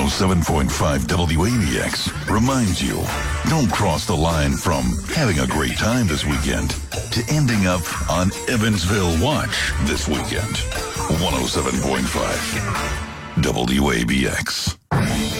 107.5 WABX reminds you, don't cross the line from having a great time this weekend to ending up on Evansville Watch this weekend. 107.5 WABX.